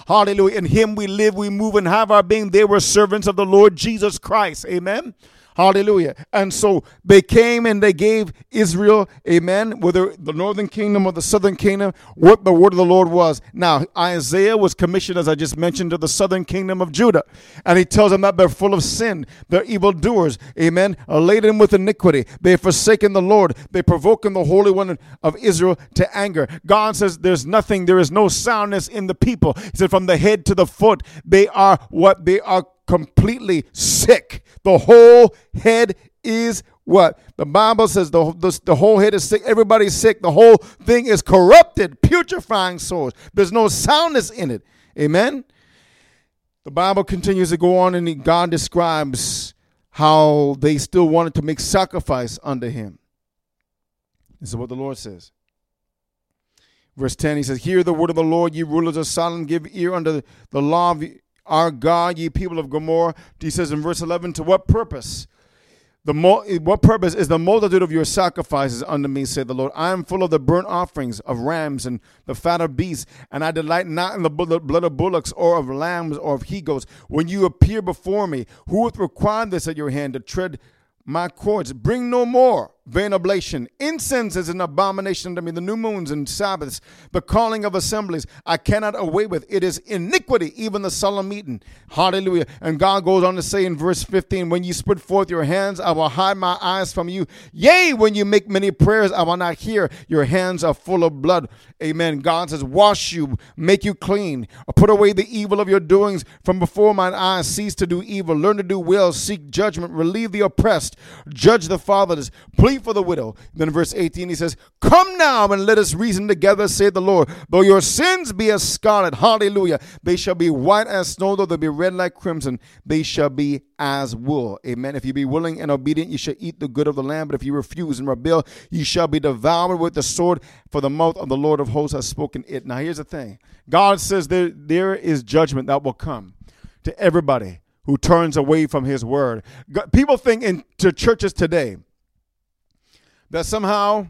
Hallelujah. In him we live, we move, and have our being. They were servants of the Lord Jesus Christ. Amen. Hallelujah. And so they came and they gave Israel, amen, whether the northern kingdom or the southern kingdom, what the word of the Lord was. Now, Isaiah was commissioned, as I just mentioned, to the southern kingdom of Judah. And he tells them that they're full of sin. They're evildoers, amen, are laden with iniquity. They've forsaken the Lord. They're provoking the Holy One of Israel to anger. God says there is no soundness in the people. He said from the head to the foot, they are what? They are completely sick. The whole head is what? The Bible says the whole head is sick. Everybody's sick. The whole thing is corrupted, putrefying souls. There's no soundness in it. Amen? The Bible continues to go on, and God describes how they still wanted to make sacrifice unto him. This is what the Lord says. Verse 10, he says, hear the word of the Lord, ye rulers of Sodom, give ear unto the law of our God, ye people of Gomorrah. He says in verse 11, to what purpose? What purpose is the multitude of your sacrifices unto me, said the Lord? I am full of the burnt offerings of rams and the fat of beasts, and I delight not in the blood of bullocks or of lambs or of he-goats. When you appear before me, who hath required this at your hand to tread my courts? Bring no more vain oblation. Incense is an abomination unto me. The new moons and Sabbaths, the calling of assemblies, I cannot away with. It is iniquity, even the solemn meeting. Hallelujah. And God goes on to say in verse 15, when you spread forth your hands, I will hide my eyes from you. Yea, when you make many prayers, I will not hear. Your hands are full of blood. Amen. God says, wash you, make you clean. Put away the evil of your doings from before mine eyes. Cease to do evil. Learn to do well. Seek judgment. Relieve the oppressed. Judge the fatherless. Plead for the widow. Then in verse 18 he says, come now and let us reason together, saith the Lord. Though your sins be as scarlet, hallelujah, they shall be white as snow. Though they be red like crimson, they shall be as wool. Amen. If you be willing and obedient, you shall eat the good of the land. But if you refuse and rebel, you shall be devoured with the sword, for the mouth of the Lord of hosts has spoken it. Now here's the thing. God says there is judgment that will come to everybody who turns away from his word. People think into churches today that somehow,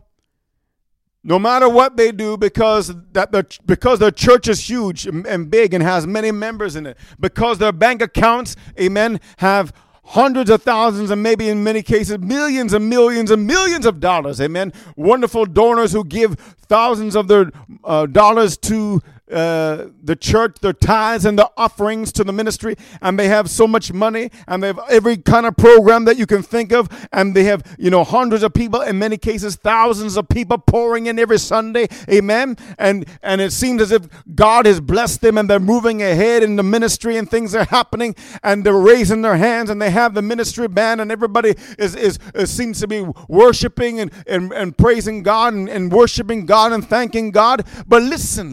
no matter what they do, because their church is huge and big and has many members in it, because their bank accounts, amen, have hundreds of thousands and maybe in many cases millions and millions and millions of dollars, amen, wonderful donors who give thousands of their dollars to the church, their tithes and the offerings to the ministry, and they have so much money, and they have every kind of program that you can think of, and they have, hundreds of people, in many cases thousands of people pouring in every Sunday, amen, and it seems as if God has blessed them and they're moving ahead in the ministry and things are happening, and they're raising their hands, and they have the ministry band, and everybody is seems to be worshiping and praising God and worshiping God and thanking God. But listen.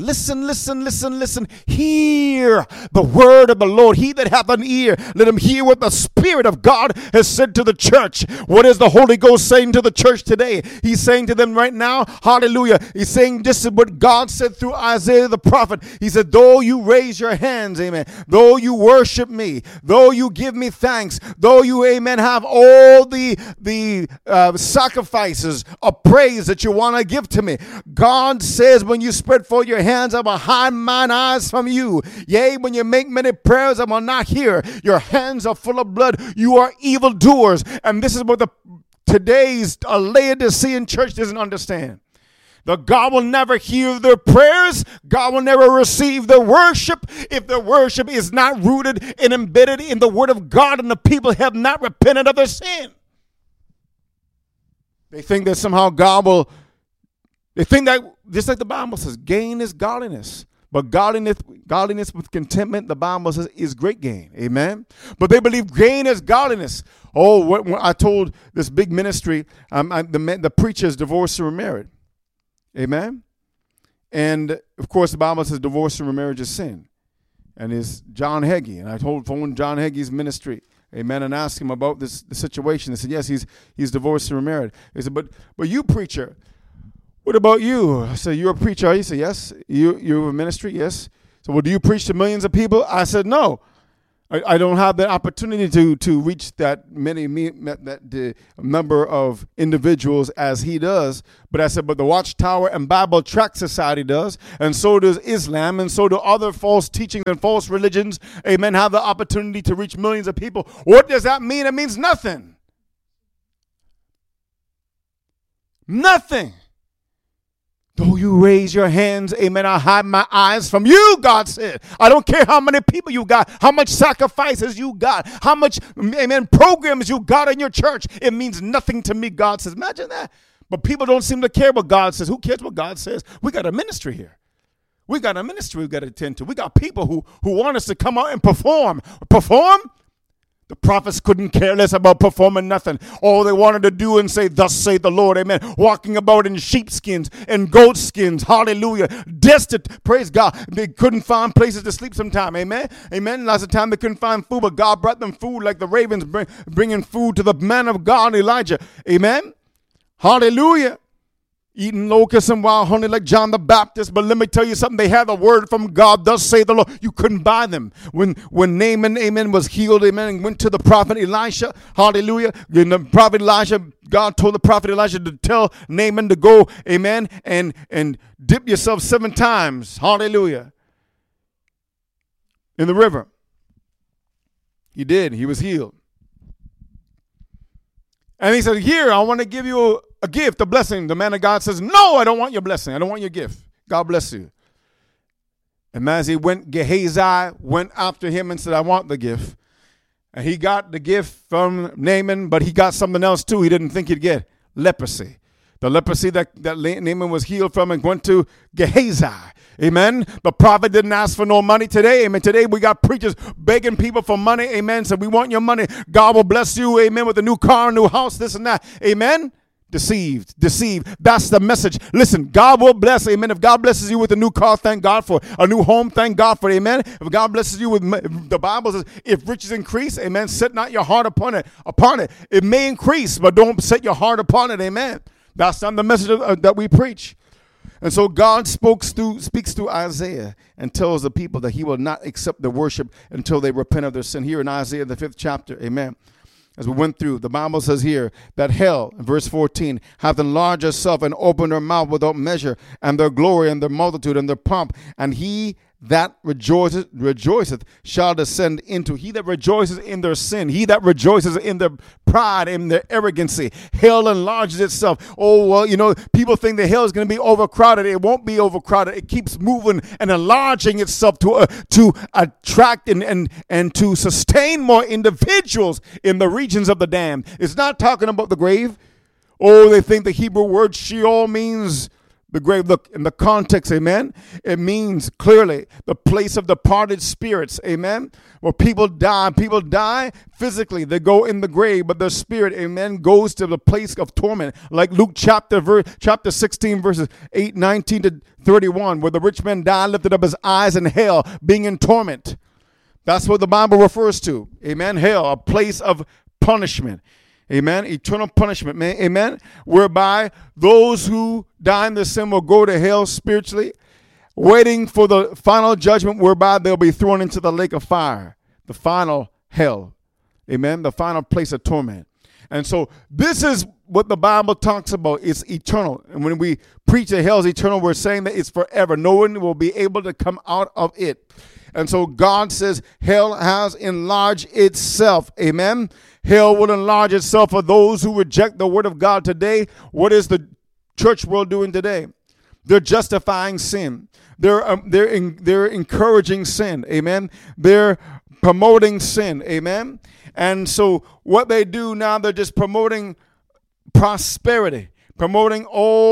Hear the word of the Lord. He that hath an ear, let him hear what the Spirit of God has said to the church. What is the Holy Ghost saying to the church today? He's saying to them right now, hallelujah. He's saying this is what God said through Isaiah the prophet. He said, though you raise your hands, amen, though you worship me, though you give me thanks, though you, amen, have all the sacrifices of praise that you want to give to me, God says when you spread forth your hands, I will hide mine eyes from you. Yea, when you make many prayers, I will not hear. Your hands are full of blood. You are evildoers. And this is what today's Laodicean church doesn't understand. That God will never hear their prayers. God will never receive their worship if their worship is not rooted and embedded in the word of God and the people have not repented of their sin. They think that somehow they think that, just like the Bible says, gain is godliness. But godliness with contentment, the Bible says, is great gain. Amen. But they believe gain is godliness. Oh, when I told this big ministry, the preacher is divorced or remarried. Amen. And of course, the Bible says divorce and remarriage is sin. And it's John Hagee. And I phoned John Hagee's ministry. Amen. And asked him about the situation. They said, yes, he's divorced and remarried. They said, but you preacher, what about you? I said, you're a preacher. He said, yes. You have a ministry? Yes. So, well, do you preach to millions of people? I said, no. I don't have the opportunity to reach that the number of individuals as he does. But I said, but the Watchtower and Bible Tract Society does, and so does Islam, and so do other false teachings and false religions, amen, have the opportunity to reach millions of people. What does that mean? It means nothing. Nothing. Though you raise your hands, amen, I hide my eyes from you, God said. I don't care how many people you got, how much sacrifices you got, how much, amen, programs you got in your church. It means nothing to me, God says. Imagine that. But people don't seem to care what God says. Who cares what God says? We got a ministry here. We got a ministry we got to attend to. We got people who want us to come out and perform. Perform? The prophets couldn't care less about performing nothing. All they wanted to do and say, thus saith the Lord, amen. Walking about in sheepskins and goatskins, hallelujah. Destitute, praise God. They couldn't find places to sleep sometime, amen. Amen. Lots of time they couldn't find food, but God brought them food like the ravens bringing food to the man of God, Elijah, amen. Hallelujah. Eating locusts and wild honey like John the Baptist. But let me tell you something. They had a word from God. Thus say the Lord. You couldn't buy them. When Naaman, amen, was healed, amen, and went to the prophet Elisha. Hallelujah. And the prophet Elisha, God told the prophet Elisha to tell Naaman to go, amen, and dip yourself 7 times. Hallelujah. In the river. He did. He was healed. And he said, here, I want to give you a gift, a blessing. The man of God says, no, I don't want your blessing. I don't want your gift. God bless you. And as he went, Gehazi went after him and said, I want the gift. And he got the gift from Naaman, but he got something else too. He didn't think he'd get leprosy. The leprosy that Naaman was healed from and went to Gehazi. Amen. The prophet didn't ask for no money today. Amen. Today we got preachers begging people for money. Amen. So we want your money. God will bless you. Amen. With a new car, a new house, this and that. Amen. Deceived. That's the message. Listen, God will bless. Amen. If God blesses you with a new car, thank God for it. A new home, thank God for it. Amen. If God blesses you with, the Bible says, if riches increase, amen, set not your heart upon it. It may increase, but don't set your heart upon it. Amen. That's not the message that we preach. And so God speaks through Isaiah and tells the people that he will not accept their worship until they repent of their sin. Here in Isaiah, the 5th chapter, amen. As we went through, the Bible says here that hell, in verse 14, hath enlarged herself and opened her mouth without measure, and their glory and their multitude and their pomp. And he that rejoiceth shall descend into. He that rejoices in their sin, he that rejoices in their pride, in their arrogancy. Hell enlarges itself. Oh, well, people think that hell is going to be overcrowded. It won't be overcrowded. It keeps moving and enlarging itself to attract and to sustain more individuals in the regions of the damned. It's not talking about the grave. Oh, they think the Hebrew word Sheol means the grave. Look, in the context, amen, it means clearly the place of departed spirits, amen, where people die physically. They go in the grave, but their spirit, amen, goes to the place of torment. Like Luke chapter 16, verses 19 to 31, where the rich man died, lifted up his eyes in hell, being in torment. That's what the Bible refers to, amen, hell, a place of punishment. Amen. Eternal punishment, man. Amen. Whereby those who die in their sin will go to hell spiritually, waiting for the final judgment whereby they'll be thrown into the lake of fire, the final hell. Amen. The final place of torment. And so this is what the Bible talks about. It's eternal. And when we preach that hell is eternal, we're saying that it's forever. No one will be able to come out of it. And so God says hell has enlarged itself. Amen. Hell will enlarge itself for those who reject the word of God today. What is the church world doing today? They're justifying sin. They're encouraging sin. Amen. They're promoting sin. Amen. And so what they do now, they're just promoting prosperity, promoting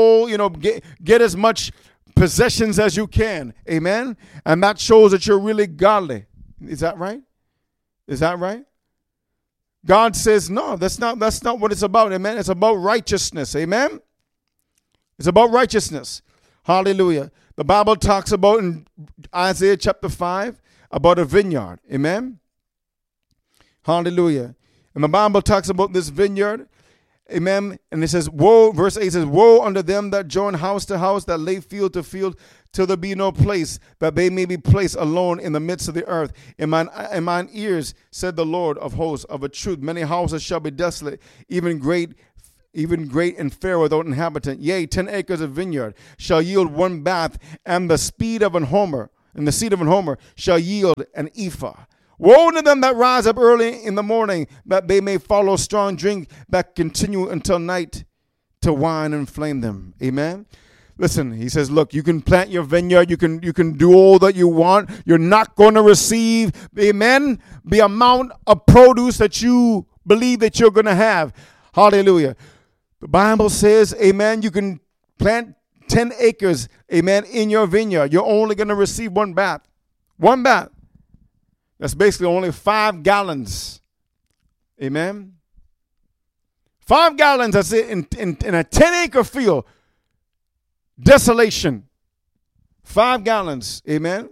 get as much possessions as you can. Amen. And that shows that you're really godly. Is that right? Is that right? God says, no, that's not what it's about. Amen. It's about righteousness. Amen. It's about righteousness. Hallelujah. The Bible talks about in Isaiah chapter 5 about a vineyard. Amen. Hallelujah. And the Bible talks about this vineyard. Amen. And it says, woe, verse 8 says, woe unto them that join house to house, that lay field to field, till there be no place, that they may be placed alone in the midst of the earth. In mine ears, said the Lord of hosts, of a truth, many houses shall be desolate, even great and fair without inhabitant. Yea, 10 acres of vineyard shall yield one bath, and the seed of an homer shall yield an ephah. Woe to them that rise up early in the morning, that they may follow strong drink that continue until night, to wine and inflame them. Amen. Listen, he says, look, you can plant your vineyard, you can do all that you want. You're not going to receive, amen, the amount of produce that you believe that you're going to have. Hallelujah. The Bible says, amen, you can plant 10 acres, amen, in your vineyard. You're only going to receive one bath. One bath. That's basically only 5 gallons. Amen. 5 gallons, that's it, in a 10-acre field. Desolation. 5 gallons, amen,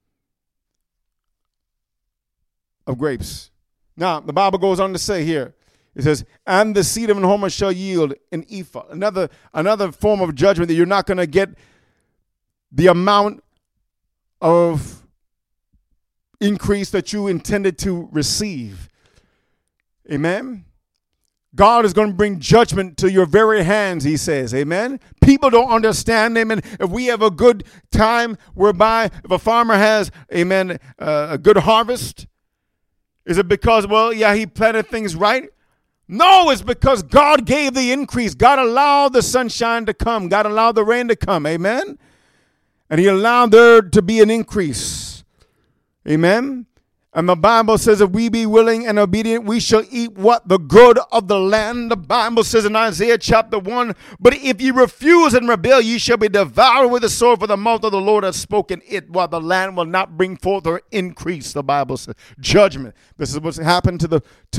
of grapes. Now, the Bible goes on to say here, it says, and the seed of an homer shall yield an ephah. Another form of judgment, that you're not going to get the amount of increase that you intended to receive. Amen. God is going to bring judgment to your very hands, he says. Amen. People don't understand, amen. If we have a good time whereby if a farmer has, amen, a good harvest, is it because, well, yeah, he planted things right? No, it's because God gave the increase. God allowed the sunshine to come. God allowed the rain to come. Amen. And he allowed there to be an increase. Amen. And the Bible says, if we be willing and obedient, we shall eat what? The good of the land. The Bible says in Isaiah chapter 1, but if ye refuse and rebel, ye shall be devoured with the sword, for the mouth of the Lord hath spoken it, while the land will not bring forth or increase. The Bible says judgment. This is what's happened to the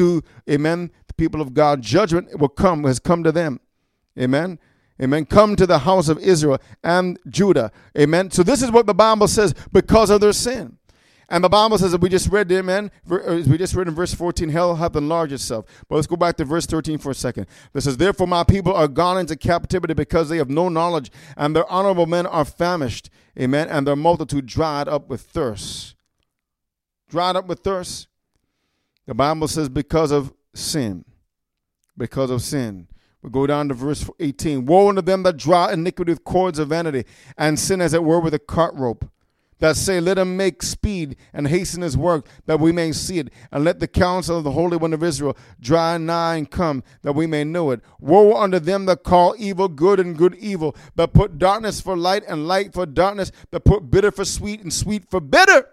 people of God. Judgment has come to them. Amen. Amen. Come to the house of Israel and Judah. Amen. So this is what the Bible says, because of their sin. And the Bible says that we just read, amen, we just read in verse 14, hell hath enlarged itself. But let's go back to verse 13 for a second. This says, therefore my people are gone into captivity, because they have no knowledge, and their honorable men are famished. Amen. And their multitude dried up with thirst. Dried up with thirst. The Bible says because of sin. Because of sin. We go down to verse 18. Woe unto them that draw iniquity with cords of vanity, and sin as it were with a cart rope, that say, let him make speed and hasten his work, that we may see it. And let the counsel of the Holy One of Israel draw nigh and come, that we may know it. Woe unto them that call evil good and good evil, that put darkness for light and light for darkness, that put bitter for sweet and sweet for bitter.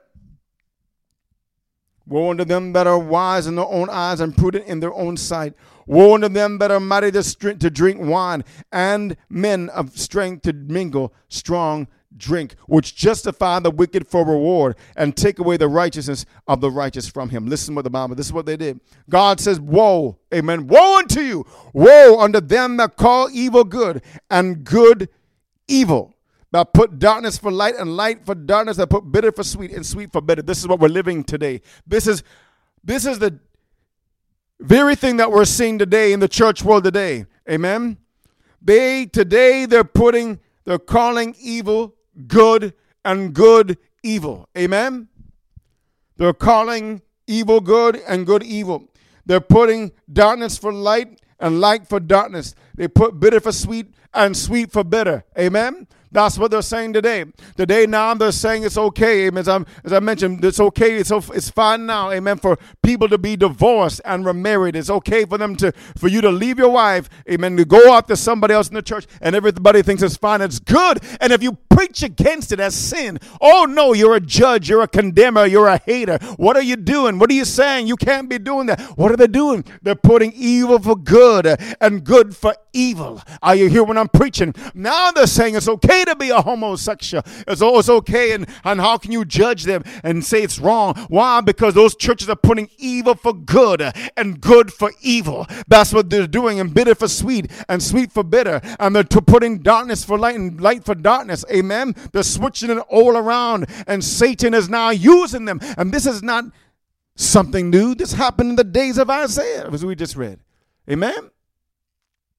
Woe unto them that are wise in their own eyes and prudent in their own sight. Woe unto them that are mighty to drink wine, and men of strength to mingle strong drink, which justify the wicked for reward, and take away the righteousness of the righteous from him. Listen what the Bible, this is what they did. God says, woe, amen, woe unto you, woe unto them that call evil good and good evil, that put darkness for light and light for darkness, that put bitter for sweet and sweet for bitter. This is what we're living today. This is the very thing that we're seeing today in the church world today. Amen. They're calling evil good and good evil. Amen. They're calling evil good and good evil. They're putting darkness for light and light for darkness. They put bitter for sweet and sweet for bitter. Amen. That's what they're saying today. Today now they're saying it's okay. Amen. As I mentioned, it's okay. It's fine now. Amen. For people to be divorced and remarried. It's okay for you to leave your wife. Amen. To go after somebody else in the church, and everybody thinks it's fine. It's good. And if you preach against it as sin, oh no, you're a judge. You're a condemner. You're a hater. What are you doing? What are you saying? You can't be doing that. What are they doing? They're putting evil for good and good for evil. Are you here when I'm preaching? Now they're saying it's okay to be a homosexual. It's okay, and how can you judge them and say it's wrong? Why? Because those churches are putting evil for good and good for evil. That's what they're doing, and bitter for sweet and sweet for bitter, and they're putting darkness for light and light for darkness. Amen. They're switching it all around, and Satan is now using them. And this is not something new. This happened in the days of Isaiah, as we just read. Amen.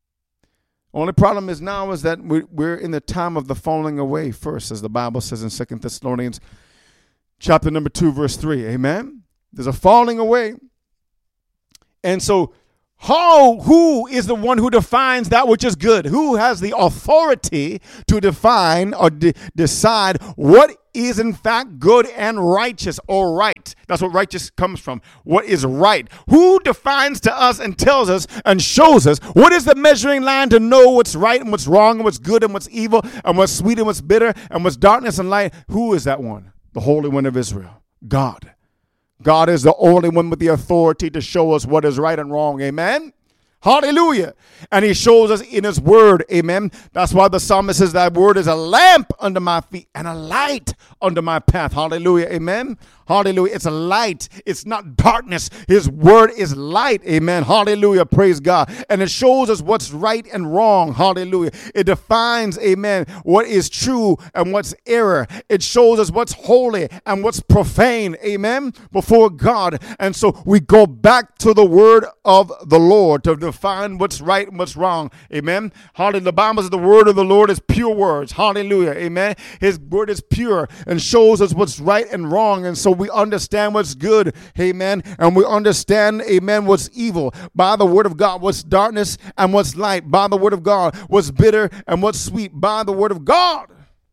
Only problem is now is that we're in the time of the falling away first, as the Bible says in 2 Thessalonians chapter number 2, verse 3. Amen? There's a falling away. And so who is the one who defines that which is good? Who has the authority to define or decide what is in fact good and righteous or right? That's what righteous comes from. What is right? Who defines to us and tells us and shows us what is the measuring line to know what's right and what's wrong and what's good and what's evil and what's sweet and what's bitter and what's darkness and light? Who is that one? The Holy One of Israel. God. God is the only one with the authority to show us what is right and wrong. Amen? Hallelujah. And he shows us in his word. Amen. That's why the psalmist says that word is a lamp under my feet and a light under my path. Hallelujah. Amen. Hallelujah. It's a light. It's not darkness. His word is light. Amen. Hallelujah. Praise God. And it shows us what's right and wrong. Hallelujah. It defines, amen, what is true and what's error. It shows us what's holy and what's profane. Amen. Before God. And so we go back to the word of the Lord to define what's right and what's wrong. Amen. Hallelujah. The Bible says the word of the Lord is pure words. Hallelujah. Amen. His word is pure and shows us what's right and wrong. And so we understand what's good, amen, and we understand, amen, what's evil by the word of God, what's darkness and what's light by the word of God, what's bitter and what's sweet by the word of God.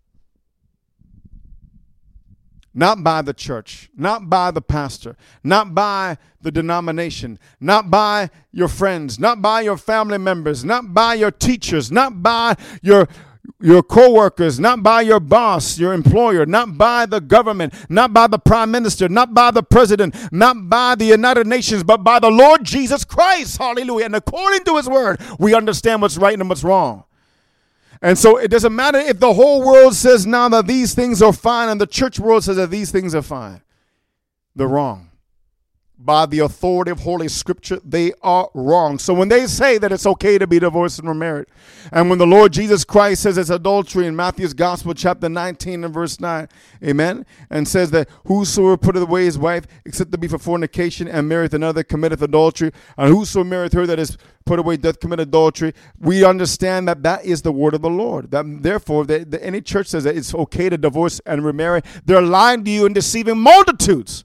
Not by the church, not by the pastor, not by the denomination, not by your friends, not by your family members, not by your teachers, not by your co-workers, not by your boss, your employer, not by the government, not by the prime minister, not by the president, not by the United Nations, but by the Lord Jesus Christ. Hallelujah. And according to his word, we understand what's right and what's wrong. And so it doesn't matter if the whole world says now that these things are fine and the church world says that these things are fine. They're wrong. By the authority of Holy Scripture, they are wrong. So when they say that it's okay to be divorced and remarried, and when the Lord Jesus Christ says it's adultery in Matthew's Gospel, chapter 19 and verse 9, amen, and says that whosoever putteth away his wife, except to be for fornication, and marrieth another, committeth adultery, and whoso marrieth her that is put away doth commit adultery, we understand that that is the word of the Lord. That therefore, any church says that it's okay to divorce and remarry, they're lying to you and deceiving multitudes.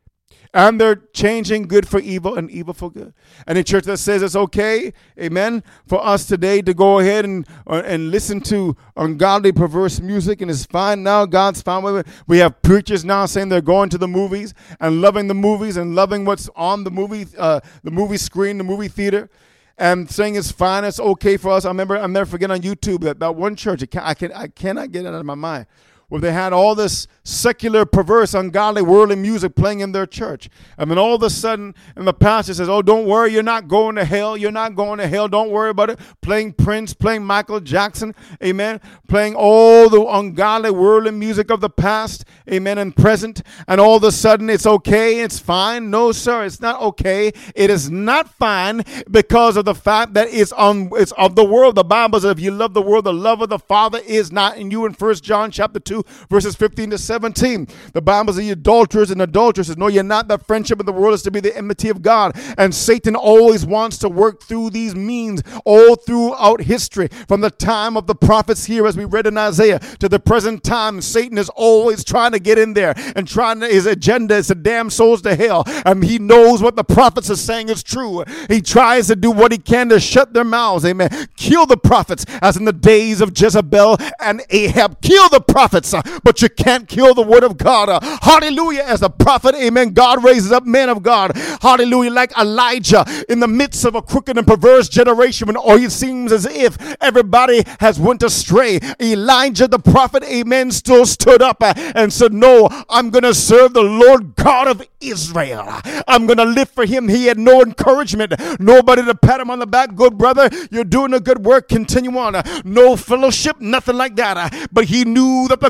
And they're changing good for evil and evil for good. And a church that says it's okay, amen, for us today to go ahead and listen to ungodly, perverse music, and it's fine now. God's fine with it. We have preachers now saying they're going to the movies and loving the movies and loving what's on the movie screen, the movie theater, and saying it's fine, it's okay for us. I remember, I'll never forget on YouTube that one church, I cannot get it out of my mind, where they had all this secular, perverse, ungodly, worldly music playing in their church. And then all of a sudden, and the pastor says, oh, don't worry, you're not going to hell. You're not going to hell. Don't worry about it. Playing Prince, playing Michael Jackson, amen. Playing all the ungodly, worldly music of the past, amen, and present. And all of a sudden, it's okay, it's fine. No, sir, it's not okay. It is not fine because of the fact that it's of the world. The Bible says if you love the world, the love of the Father is not in you in 1 John chapter 2, verses 15 to 17. The Bible says, adulterers and adulteresses, know ye not that friendship of the world is to be the enmity of God. And Satan always wants to work through these means all throughout history. From the time of the prophets here, as we read in Isaiah, to the present time, Satan is always trying to get in there and his agenda is to damn souls to hell. And he knows what the prophets are saying is true. He tries to do what he can to shut their mouths. Amen. Kill the prophets, as in the days of Jezebel and Ahab. Kill the prophets, but you can't kill the word of God. Hallelujah. As a prophet, amen, God raises up men of God. Hallelujah. Like Elijah in the midst of a crooked and perverse generation when it seems as if everybody has went astray. Elijah the prophet, amen, still stood up and said, no, I'm going to serve the Lord God of Israel. I'm going to live for him. He had no encouragement. Nobody to pat him on the back. Good brother, you're doing a good work. Continue on. No fellowship, nothing like that. But he knew that the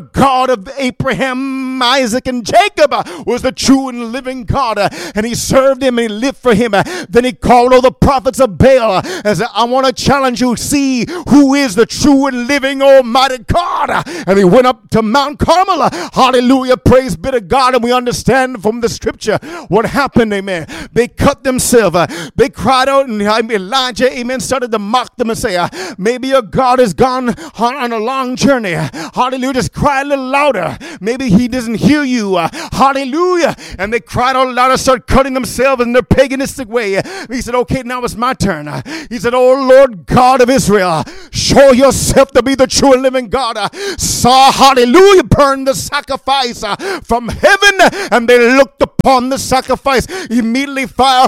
God of Abraham, Isaac, and Jacob was the true and living God. And he served him and he lived for him. Then he called all the prophets of Baal and said, I want to challenge you, see who is the true and living Almighty God. And he went up to Mount Carmel. Hallelujah. Praise be to God. And we understand from the scripture what happened. Amen. They cut themselves. They cried out, and Elijah, amen, started to mock them and say, maybe your God has gone on a long journey. Hallelujah. Just cry a little louder. Maybe he doesn't hear you. Hallelujah. And they cried out louder, started cutting themselves in their paganistic way. He said, okay, now it's my turn. He said, oh Lord God of Israel, show yourself to be the true and living God. Saw, hallelujah, burn the sacrifice from heaven, and they looked upon the sacrifice. Immediately fire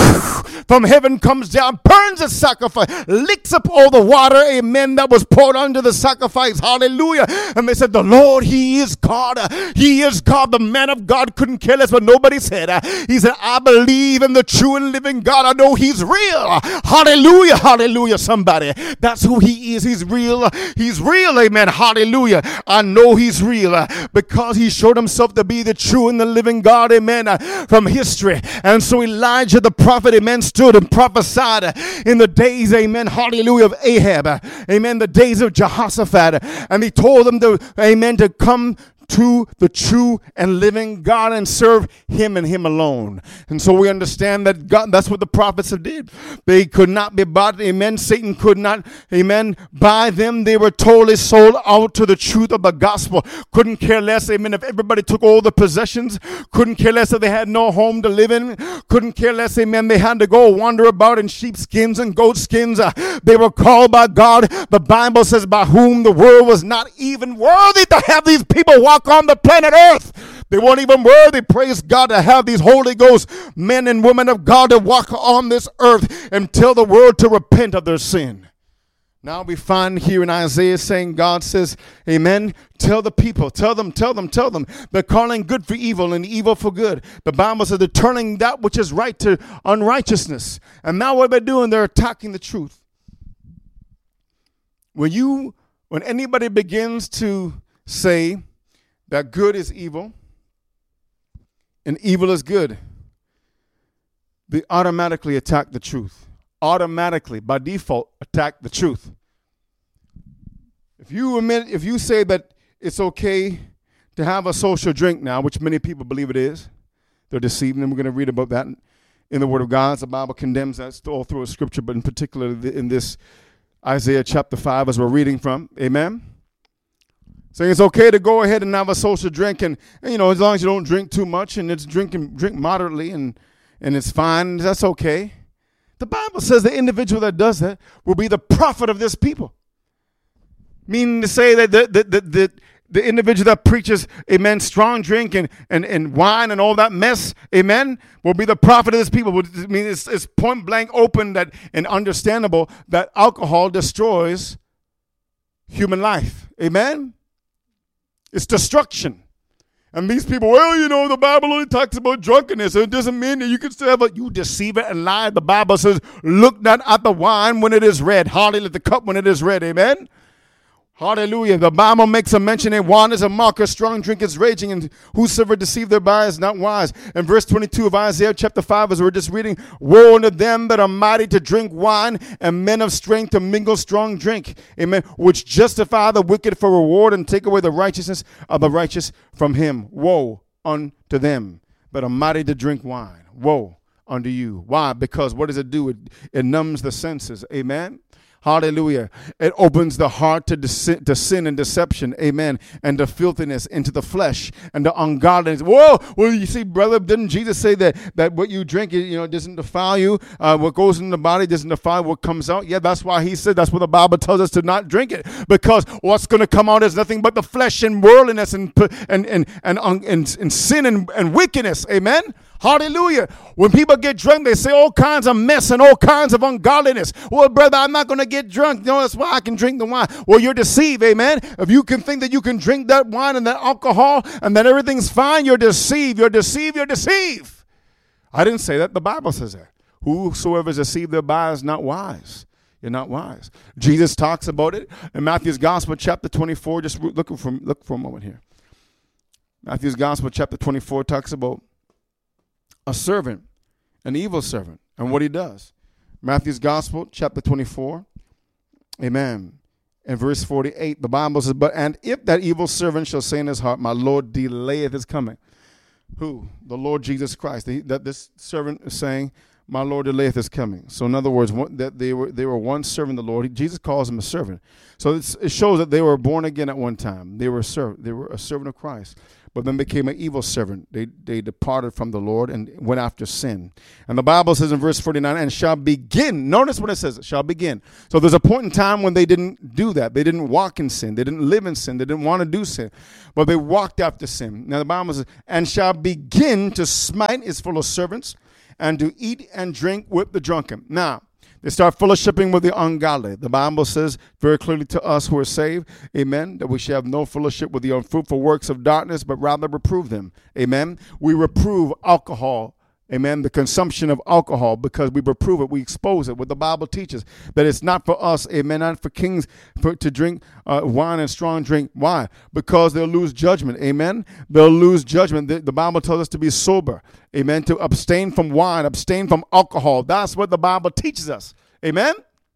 from heaven comes down, burns the sacrifice, licks up all the water, amen, that was poured under the sacrifice. Hallelujah. And they said, the Lord, he is God. He is God. The man of God couldn't care less what nobody said. He said, I believe in the true and living God. I know he's real. Hallelujah. Hallelujah. Somebody. That's who he is. He's real. He's real. Amen. Hallelujah. I know he's real because he showed himself to be the true and the living God. Amen. From history. And so Elijah the prophet, amen, stood and prophesied in the days, amen, hallelujah, of Ahab, amen, the days of Jehoshaphat, and he told them to, amen, to come to the true and living God and serve him and him alone. And so we understand that God, that's what the prophets did. They could not be bought, amen. Satan could not, amen, buy them. They were totally sold out to the truth of the gospel. Couldn't care less, amen, if everybody took all the possessions. Couldn't care less if they had no home to live in. Couldn't care less, amen, they had to go wander about in sheepskins and goatskins. They were called by God. The Bible says, by whom the world was not even worthy to have these people walk on the planet earth. They weren't even worthy, praise God, to have these Holy Ghost men and women of God to walk on this earth and tell the world to repent of their sin. Now we find here in Isaiah saying, God says, amen, tell the people, tell them. They're calling good for evil and evil for good. The Bible says they're turning that which is right to unrighteousness. And now what they're doing, they're attacking the truth. When anybody begins to say that good is evil and evil is good, they automatically attack the truth. Automatically, by default, attack the truth. If you say that it's okay to have a social drink now, which many people believe it is, they're deceived, and we're going to read about that in the Word of God. The Bible condemns that all through Scripture, but in particular in this Isaiah chapter 5 as we're reading from. Amen? Saying it's okay to go ahead and have a social drink, and you know, as long as you don't drink too much, and it's drink moderately, and it's fine, that's okay. The Bible says the individual that does that will be the prophet of this people. Meaning to say that the individual that preaches, amen, strong drink and wine and all that mess, amen, will be the prophet of this people. I mean, it's point blank open that and understandable that alcohol destroys human life. Amen? It's destruction. And these people, well, you know, the Bible only talks about drunkenness. So it doesn't mean that you can still have you deceiver and lie. The Bible says, look not at the wine when it is red. Hallelujah, the cup when it is red. Amen? Hallelujah. The Bible makes a mention that wine is a mocker, strong drink is raging, and whosoever deceived thereby is not wise. And verse 22 of Isaiah chapter 5, as we're just reading, woe unto them that are mighty to drink wine, and men of strength to mingle strong drink. Amen. Which justify the wicked for reward, and take away the righteousness of the righteous from him. Woe unto them that are mighty to drink wine. Woe unto you. Why? Because what does it do? It numbs the senses. Amen. Hallelujah. It opens the heart to sin and deception. Amen. And to filthiness, into the flesh, and to ungodliness. Whoa. Well, you see, brother, didn't Jesus say that what you drink, doesn't defile you? What goes in the body doesn't defile what comes out? Yeah, that's why he said, that's what the Bible tells us to not drink it. Because what's going to come out is nothing but the flesh and worldliness and sin and wickedness. Amen. Hallelujah. When people get drunk, they say all kinds of mess and all kinds of ungodliness. Well, brother, I'm not going to get drunk. No, that's why I can drink the wine. Well, you're deceived, amen. If you can think that you can drink that wine and that alcohol and that everything's fine, you're deceived. You're deceived. You're deceived. I didn't say that. The Bible says that. Whosoever is deceived thereby is not wise. You're not wise. Jesus talks about it in Matthew's Gospel, chapter 24. Just look for a moment here. Matthew's Gospel, chapter 24, talks about a servant, an evil servant, and what he does. Matthew's Gospel, chapter 24. Amen. In verse 48, the Bible says, and if that evil servant shall say in his heart, my Lord delayeth his coming. Who? The Lord Jesus Christ. That this servant is saying, my Lord delayeth his coming. So in other words, that they were once serving the Lord. Jesus calls them a servant. So it shows that they were born again at one time. They were a servant of Christ, but then became an evil servant. They departed from the Lord and went after sin. And the Bible says in verse 49, and shall begin. Notice what it says, shall begin. So there's a point in time when they didn't do that. They didn't walk in sin. They didn't live in sin. They didn't want to do sin, but they walked after sin. Now the Bible says, and shall begin to smite his fellow servants, and to eat and drink with the drunken. Now, they start fellowshipping with the ungodly. The Bible says very clearly to us who are saved, amen, that we should have no fellowship with the unfruitful works of darkness, but rather reprove them. Amen. We reprove alcohol. Amen. The consumption of alcohol, because we reprove it, we expose it. What the Bible teaches, that it's not for us, amen, not for kings to drink wine and strong drink. Why? Because they'll lose judgment. Amen. They'll lose judgment. The Bible tells us to be sober. Amen. To abstain from wine, abstain from alcohol. That's what the Bible teaches us. Amen.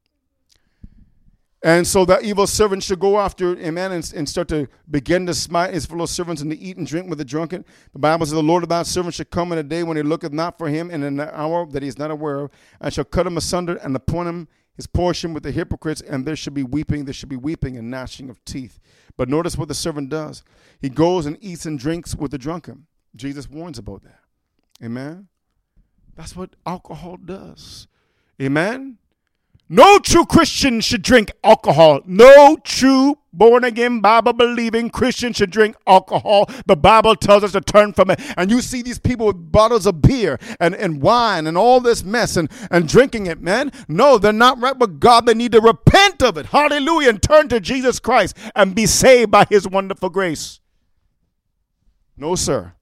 And so that evil servant should go after, amen, and start to begin to smite his fellow servants and to eat and drink with the drunken. The Bible says the Lord of that servant shall come in a day when he looketh not for him, and in an hour that he is not aware of, and shall cut him asunder and appoint him his portion with the hypocrites, and there should be weeping and gnashing of teeth. But notice what the servant does. He goes and eats and drinks with the drunken. Jesus warns about that. Amen. That's what alcohol does. Amen. No true Christian should drink alcohol. No true born-again, Bible-believing Christian should drink alcohol. The Bible tells us to turn from it. And you see these people with bottles of beer and wine and all this mess and drinking it, man. No, they're not right with God. They need to repent of it. Hallelujah. And turn to Jesus Christ and be saved by his wonderful grace. No, sir.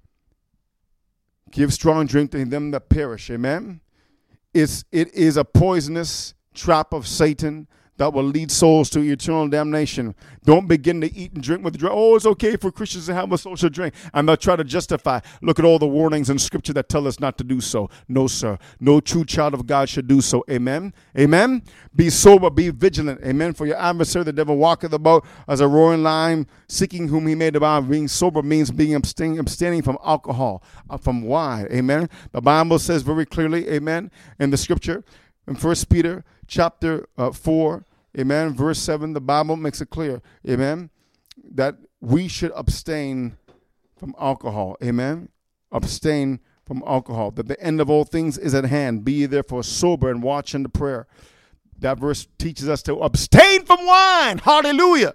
Give strong drink to them that perish. Amen. It is a poisonous trap of Satan that will lead souls to eternal damnation. Don't begin to eat and drink with the drink. Oh, it's okay for Christians to have a social drink. And they'll try to justify. Look at all the warnings in Scripture that tell us not to do so. No, sir. No true child of God should do so. Amen. Amen. Be sober. Be vigilant. Amen. For your adversary, the devil, walketh about as a roaring lion, seeking whom he may devour. Being sober means being abstaining from alcohol, from wine. Amen. The Bible says very clearly, amen, in the Scripture, in 1 Peter chapter 4, amen, verse 7, the Bible makes it clear, amen, that we should abstain from alcohol, amen, abstain from alcohol, that the end of all things is at hand. Be ye therefore sober and watch unto prayer. That verse teaches us to abstain from wine. Hallelujah.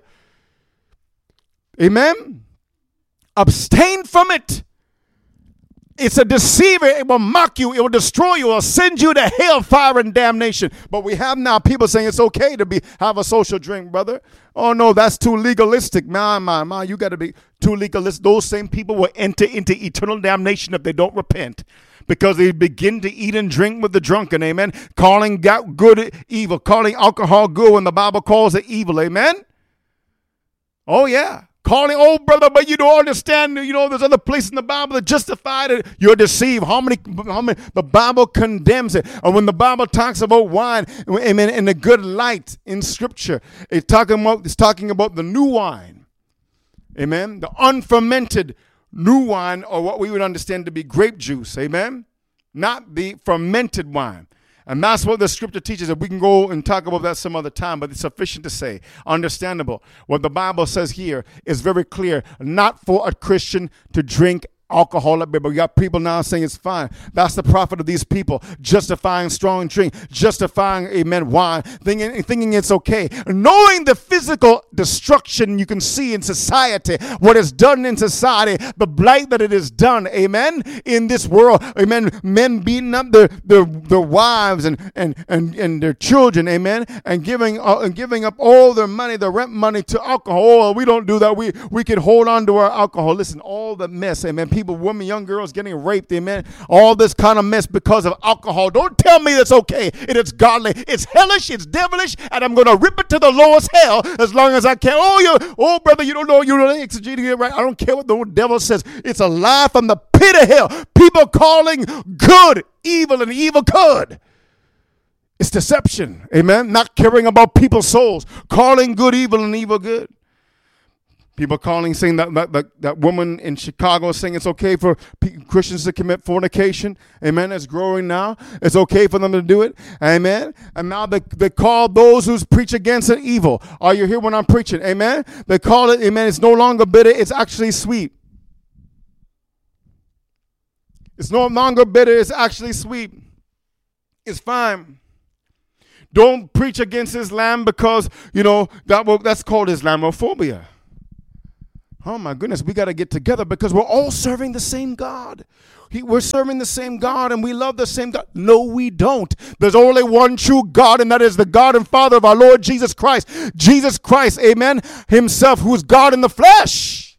Amen. Abstain from it. It's a deceiver. It will mock you. It will destroy you. It will send you to hell, fire, and damnation. But we have now people saying it's okay to have a social drink, brother. Oh, no, that's too legalistic. Man, you got to be too legalistic. Those same people will enter into eternal damnation if they don't repent, because they begin to eat and drink with the drunken, amen, calling good evil, calling alcohol good when the Bible calls it evil, amen. Oh, yeah. Calling, oh, brother, but you don't understand, there's other places in the Bible that justify it. You're deceived. How many, the Bible condemns it. And when the Bible talks about wine, amen, in a good light in Scripture, it's talking about the new wine. Amen. The unfermented new wine, or what we would understand to be grape juice. Amen. Not the fermented wine. And that's what the Scripture teaches. And we can go and talk about that some other time, but it's sufficient to say, understandable. What the Bible says here is very clear. Not for a Christian to drink alcohol, but we got people now saying it's fine. That's the prophet of these people, justifying strong drink, justifying, amen, wine, thinking it's okay. Knowing the physical destruction you can see in society, what is done in society, the blight that it has done, amen, in this world, amen, men beating up their wives and their children, amen, and giving up all their money, the rent money, to alcohol. We don't do that. We can hold on to our alcohol. Listen, all the mess, amen. People people, women, young girls getting raped, amen. All this kind of mess because of alcohol. Don't tell me it's okay. It is godly. It's hellish. It's devilish. And I'm going to rip it to the lowest hell as long as I can. Oh, brother, you don't know. You don't exegeting it right. I don't care what the devil says. It's a lie from the pit of hell. People calling good evil and evil good. It's deception. Amen. Not caring about people's souls. Calling good evil and evil good. People saying that woman in Chicago saying it's okay for Christians to commit fornication. Amen. It's growing now. It's okay for them to do it. Amen. And now they call those who preach against it evil. Are you here when I'm preaching? Amen. They call it, amen, it's no longer bitter. It's actually sweet. It's no longer bitter. It's actually sweet. It's fine. Don't preach against Islam because, that's called Islamophobia. Oh, my goodness, we got to get together because we're all serving the same God. We're serving the same God and we love the same God. No, we don't. There's only one true God, and that is the God and Father of our Lord Jesus Christ. Jesus Christ, amen, himself, who is God in the flesh.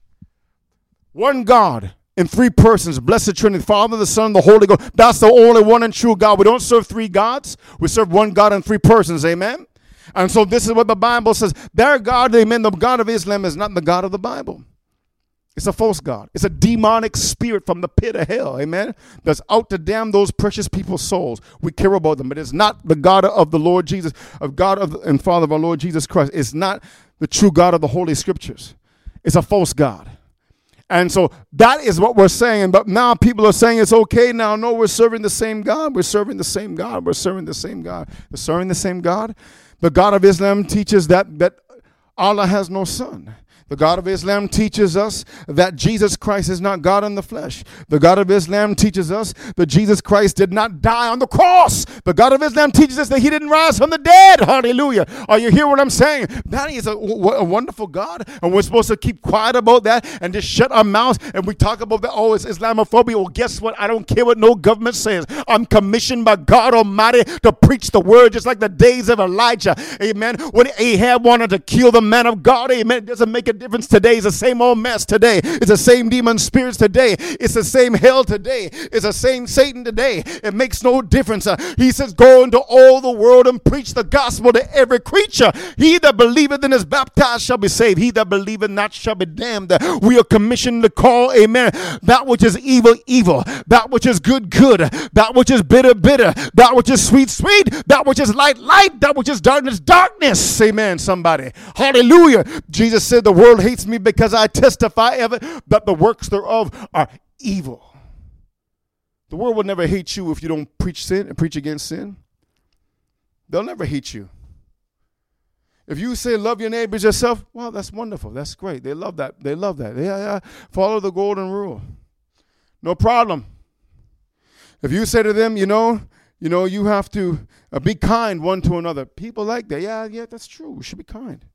One God in three persons, blessed Trinity, Father, the Son, the Holy Ghost. That's the only one and true God. We don't serve three gods. We serve one God in three persons, amen. And so this is what the Bible says. Their God, amen, the God of Islam is not the God of the Bible. It's a false God. It's a demonic spirit from the pit of hell, amen, that's out to damn those precious people's souls. We care about them, but it's not the God of the Lord Jesus, of God and Father of our Lord Jesus Christ. It's not the true God of the Holy Scriptures. It's a false God. And so that is what we're saying. But now people are saying it's okay now. No, we're serving the same God. We're serving the same God. We're serving the same God. We're serving the same God. The God of Islam teaches that Allah has no son. The God of Islam teaches us that Jesus Christ is not God in the flesh. The God of Islam teaches us that Jesus Christ did not die on the cross. The God of Islam teaches us that he didn't rise from the dead. Hallelujah. Are you hearing what I'm saying? That is a wonderful God, and we're supposed to keep quiet about that and just shut our mouths and we talk about that. Oh, it's Islamophobia. Well, guess what? I don't care what no government says. I'm commissioned by God Almighty to preach the word, just like the days of Elijah. Amen. When Ahab wanted to kill the man of God, amen, it doesn't make a difference today. It's the same old mess today. It's the same demon spirits today. It's the same hell today. It's the same Satan today. It makes no difference. He says, go into all the world and preach the gospel to every creature. He that believeth and is baptized shall be saved. He that believeth not shall be damned. We are commissioned to call, amen, that which is evil, evil. That which is good, good. That which is bitter, bitter. That which is sweet, sweet. That which is light, light. That which is darkness, darkness. Amen, somebody. Hallelujah. Jesus said, the world hates me because I testify of it, that the works thereof are evil. The world will never hate you if you don't preach sin and preach against sin. They'll never hate you. If you say love your neighbors yourself, well, that's wonderful. That's great. They love that. They love that. Yeah. Follow the golden rule. No problem. If you say to them, you have to be kind one to another. People like that. Yeah, that's true. We should be kind.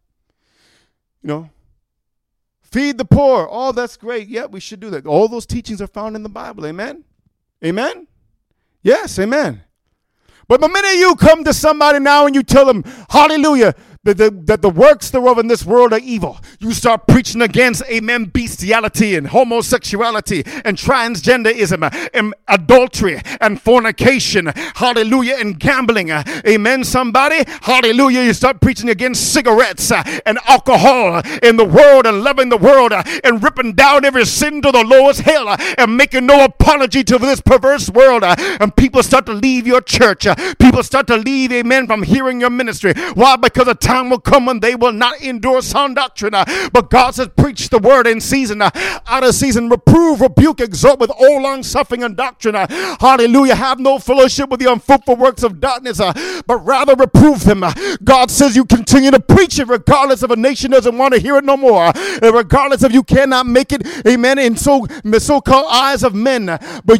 Yeah. Feed the poor. Oh, that's great. Yeah, we should do that. All those teachings are found in the Bible. Amen? Amen? Yes, amen. But the minute you come to somebody now and you tell them, hallelujah, that the works thereof in this world are evil, you start preaching against, amen, bestiality and homosexuality and transgenderism and adultery and fornication, hallelujah, and gambling, amen, somebody, hallelujah. You start preaching against cigarettes and alcohol in the world and loving the world and ripping down every sin to the lowest hell and making no apology to this perverse world, and people start to leave your church. People start to leave, amen, from hearing your ministry. Why? Because a time will come when they will not endure sound doctrine. But God says, preach the word in season, out of season, reprove, rebuke, exhort with all long suffering and doctrine. Hallelujah. Have no fellowship with the unfruitful works of darkness, but rather reprove them. God says you continue to preach it regardless if a nation doesn't want to hear it no more. Regardless if you cannot make it, amen, in so-called eyes of men. But